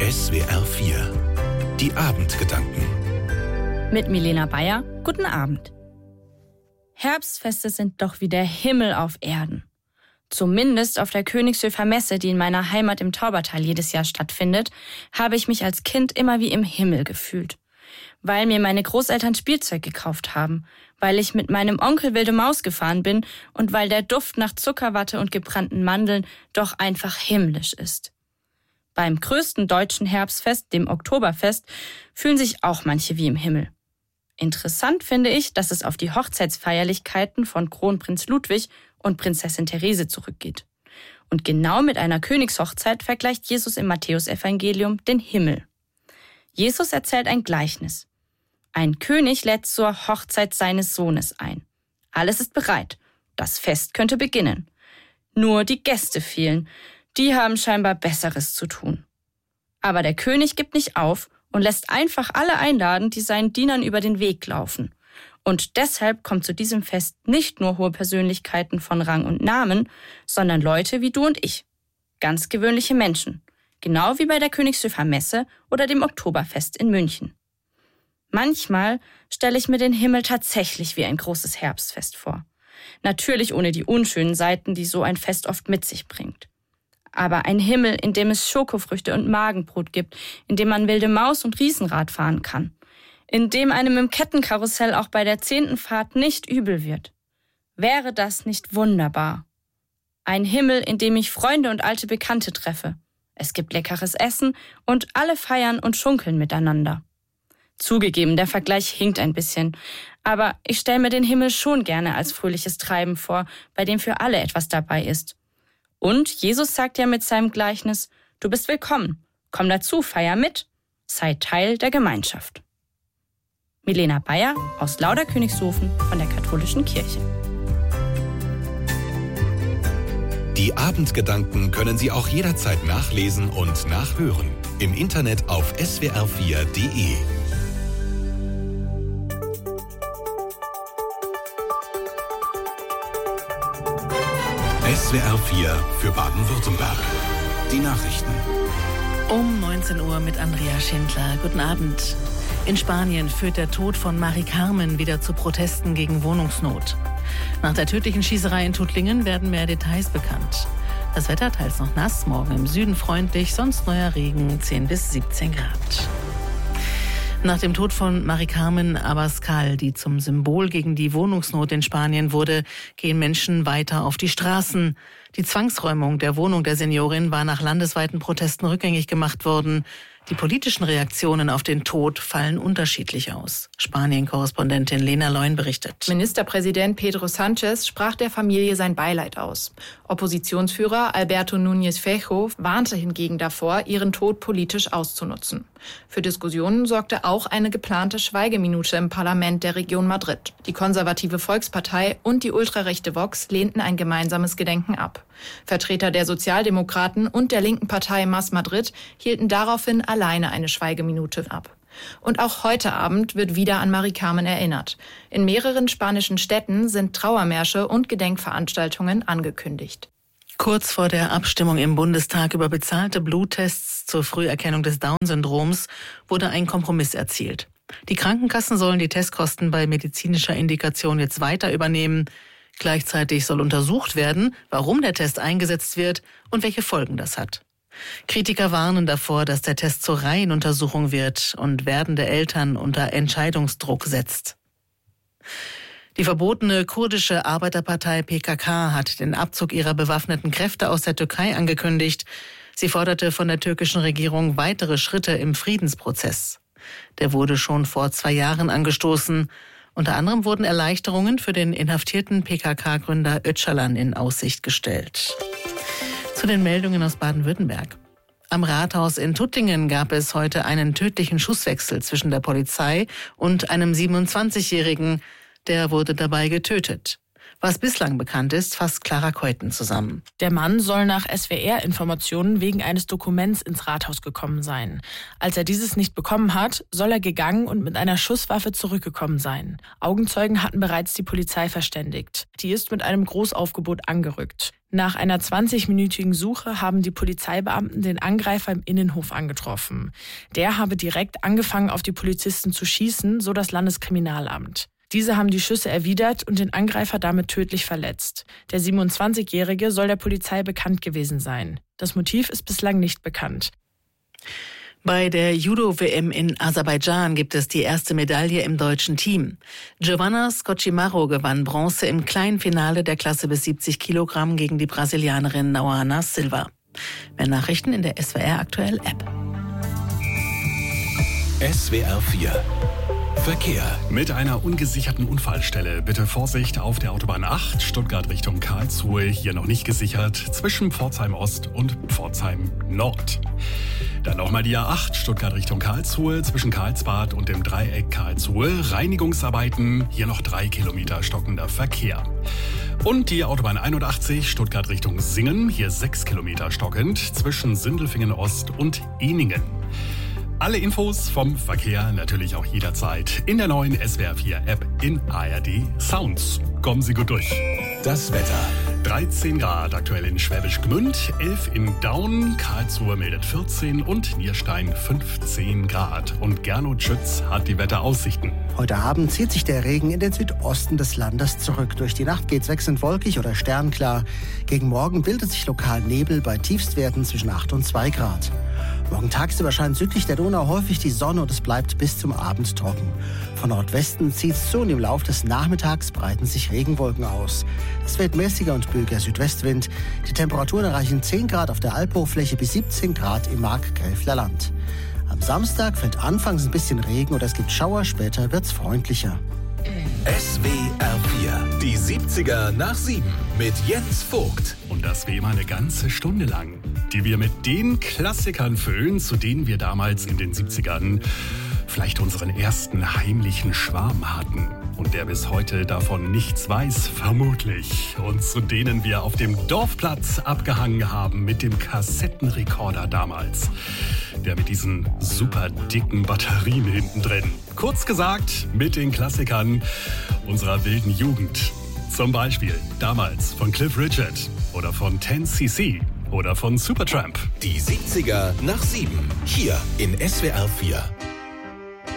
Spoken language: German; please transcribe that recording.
SWR 4. Die Abendgedanken. Mit Milena Bayer, guten Abend. Herbstfeste sind doch wie der Himmel auf Erden. Zumindest auf der Königshöfer Messe, die in meiner Heimat im Taubertal jedes Jahr stattfindet, habe ich mich als Kind immer wie im Himmel gefühlt. Weil mir meine Großeltern Spielzeug gekauft haben, weil ich mit meinem Onkel wilde Maus gefahren bin und weil der Duft nach Zuckerwatte und gebrannten Mandeln doch einfach himmlisch ist. Beim größten deutschen Herbstfest, dem Oktoberfest, fühlen sich auch manche wie im Himmel. Interessant finde ich, dass es auf die Hochzeitsfeierlichkeiten von Kronprinz Ludwig und Prinzessin Therese zurückgeht. Und genau mit einer Königshochzeit vergleicht Jesus im Matthäusevangelium den Himmel. Jesus erzählt ein Gleichnis. Ein König lädt zur Hochzeit seines Sohnes ein. Alles ist bereit. Das Fest könnte beginnen. Nur die Gäste fehlen. Die haben scheinbar Besseres zu tun. Aber der König gibt nicht auf und lässt einfach alle einladen, die seinen Dienern über den Weg laufen. Und deshalb kommt zu diesem Fest nicht nur hohe Persönlichkeiten von Rang und Namen, sondern Leute wie du und ich. Ganz gewöhnliche Menschen. Genau wie bei der Königshöfer Messe oder dem Oktoberfest in München. Manchmal stelle ich mir den Himmel tatsächlich wie ein großes Herbstfest vor. Natürlich ohne die unschönen Seiten, die so ein Fest oft mit sich bringt. Aber ein Himmel, in dem es Schokofrüchte und Magenbrot gibt, in dem man wilde Maus und Riesenrad fahren kann, in dem einem im Kettenkarussell auch bei der 10. Fahrt nicht übel wird. Wäre das nicht wunderbar? Ein Himmel, in dem ich Freunde und alte Bekannte treffe. Es gibt leckeres Essen und alle feiern und schunkeln miteinander. Zugegeben, der Vergleich hinkt ein bisschen, aber ich stelle mir den Himmel schon gerne als fröhliches Treiben vor, bei dem für alle etwas dabei ist. Und Jesus sagt ja mit seinem Gleichnis, du bist willkommen, komm dazu, feier mit, sei Teil der Gemeinschaft. Milena Bayer aus Lauderkönigshofen von der Katholischen Kirche. Die Abendgedanken können Sie auch jederzeit nachlesen und nachhören. Im Internet auf swr4.de. SWR 4 für Baden-Württemberg. Die Nachrichten. Um 19 Uhr mit Andrea Schindler. Guten Abend. In Spanien führt der Tod von Mari Carmen wieder zu Protesten gegen Wohnungsnot. Nach der tödlichen Schießerei in Tuttlingen werden mehr Details bekannt. Das Wetter teils noch nass, morgen im Süden freundlich, sonst neuer Regen, 10 bis 17 Grad. Nach dem Tod von Mari Carmen Abascal, die zum Symbol gegen die Wohnungsnot in Spanien wurde, gehen Menschen weiter auf die Straßen. Die Zwangsräumung der Wohnung der Seniorin war nach landesweiten Protesten rückgängig gemacht worden. Die politischen Reaktionen auf den Tod fallen unterschiedlich aus. Spanien-Korrespondentin Lena Leun berichtet. Ministerpräsident Pedro Sánchez sprach der Familie sein Beileid aus. Oppositionsführer Alberto Núñez Feijóo warnte hingegen davor, ihren Tod politisch auszunutzen. Für Diskussionen sorgte auch eine geplante Schweigeminute im Parlament der Region Madrid. Die konservative Volkspartei und die ultrarechte Vox lehnten ein gemeinsames Gedenken ab. Vertreter der Sozialdemokraten und der linken Partei Más Madrid hielten daraufhin alleine eine Schweigeminute ab. Und auch heute Abend wird wieder an Mari Carmen erinnert. In mehreren spanischen Städten sind Trauermärsche und Gedenkveranstaltungen angekündigt. Kurz vor der Abstimmung im Bundestag über bezahlte Bluttests zur Früherkennung des Down-Syndroms wurde ein Kompromiss erzielt. Die Krankenkassen sollen die Testkosten bei medizinischer Indikation jetzt weiter übernehmen. Gleichzeitig soll untersucht werden, warum der Test eingesetzt wird und welche Folgen das hat. Kritiker warnen davor, dass der Test zur Reihenuntersuchung wird und werdende Eltern unter Entscheidungsdruck setzt. Die verbotene kurdische Arbeiterpartei PKK hat den Abzug ihrer bewaffneten Kräfte aus der Türkei angekündigt. Sie forderte von der türkischen Regierung weitere Schritte im Friedensprozess. Der wurde schon vor 2 Jahren angestoßen. Unter anderem wurden Erleichterungen für den inhaftierten PKK-Gründer Öcalan in Aussicht gestellt. Zu den Meldungen aus Baden-Württemberg. Am Rathaus in Tuttlingen gab es heute einen tödlichen Schusswechsel zwischen der Polizei und einem 27-Jährigen. Der wurde dabei getötet. Was bislang bekannt ist, fasst Clara Keuten zusammen. Der Mann soll nach SWR-Informationen wegen eines Dokuments ins Rathaus gekommen sein. Als er dieses nicht bekommen hat, soll er gegangen und mit einer Schusswaffe zurückgekommen sein. Augenzeugen hatten bereits die Polizei verständigt. Die ist mit einem Großaufgebot angerückt. Nach einer 20-minütigen Suche haben die Polizeibeamten den Angreifer im Innenhof angetroffen. Der habe direkt angefangen, auf die Polizisten zu schießen, so das Landeskriminalamt. Diese haben die Schüsse erwidert und den Angreifer damit tödlich verletzt. Der 27-Jährige soll der Polizei bekannt gewesen sein. Das Motiv ist bislang nicht bekannt. Bei der Judo-WM in Aserbaidschan gibt es die erste Medaille im deutschen Team. Giovanna Scocimaro gewann Bronze im Kleinfinale der Klasse bis 70 Kilogramm gegen die Brasilianerin Nauana Silva. Mehr Nachrichten in der SWR Aktuell App. SWR 4 Verkehr. Mit einer ungesicherten Unfallstelle. Bitte Vorsicht auf der Autobahn 8, Stuttgart Richtung Karlsruhe. Hier noch nicht gesichert, zwischen Pforzheim Ost und Pforzheim Nord. Dann nochmal die A8, Stuttgart Richtung Karlsruhe, zwischen Karlsbad und dem Dreieck Karlsruhe. Reinigungsarbeiten, hier noch 3 Kilometer stockender Verkehr. Und die Autobahn 81, Stuttgart Richtung Singen, hier 6 Kilometer stockend, zwischen Sindelfingen Ost und Ehningen. Alle Infos vom Verkehr natürlich auch jederzeit in der neuen SWR 4 App in ARD Sounds. Kommen Sie gut durch. Das Wetter. 13 Grad aktuell in Schwäbisch Gmünd, 11 in Daun, Karlsruhe meldet 14 und Nierstein 15 Grad. Und Gernot Schütz hat die Wetteraussichten. Heute Abend zieht sich der Regen in den Südosten des Landes zurück. Durch die Nacht geht's wechselnd wolkig oder sternklar. Gegen Morgen bildet sich lokal Nebel bei Tiefstwerten zwischen 8 und 2 Grad. Morgen tagsüber scheint südlich der Donau häufig die Sonne und es bleibt bis zum Abend trocken. Von Nordwesten zieht es zu und im Laufe des Nachmittags breiten sich Regenwolken aus. Es weht mäßiger und böiger Südwestwind. Die Temperaturen erreichen 10 Grad auf der Albhochfläche bis 17 Grad im Markgräfler Land. Am Samstag fällt anfangs ein bisschen Regen oder es gibt Schauer, später wird's freundlicher. SWR 4, die 70er nach 7 mit Jens Vogt. Und das wie immer eine ganze Stunde lang, die wir mit den Klassikern füllen, zu denen wir damals in den 70ern vielleicht unseren ersten heimlichen Schwarm hatten. Und der bis heute davon nichts weiß, vermutlich. Und zu denen wir auf dem Dorfplatz abgehangen haben mit dem Kassettenrekorder damals. Der mit diesen super dicken Batterien hinten drin. Kurz gesagt, mit den Klassikern unserer wilden Jugend. Zum Beispiel damals von Cliff Richard oder von 10cc oder von Supertramp. Die 70er nach 7, hier in SWR 4.